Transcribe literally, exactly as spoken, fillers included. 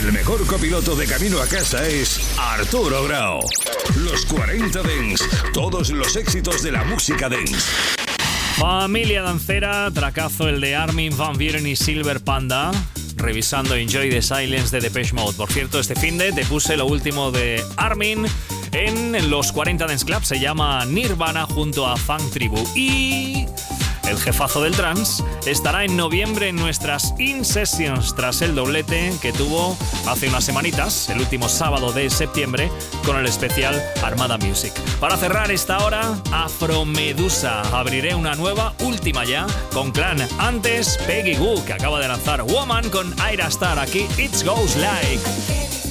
El mejor copiloto de camino a casa es Arturo Grau. Los cuarenta Dance, todos los éxitos de la música dance. Familia dancera, tracazo el de Armin van Buuren y Silver Panda, revisando Enjoy the Silence de Depeche Mode. Por cierto, este finde te puse lo último de Armin en los cuarenta Dance Club, se llama Nirvana junto a Funk Tribu. Y el jefazo del trance estará en noviembre en nuestras In Sessions tras el doblete que tuvo hace unas semanitas, el último sábado de septiembre, con el especial Armada Music. Para cerrar esta hora, Afromedusa. Abriré una nueva, última ya, con Clan. Antes, Peggy Gou, que acaba de lanzar Woman con Ira Star. Aquí, It Goes Like.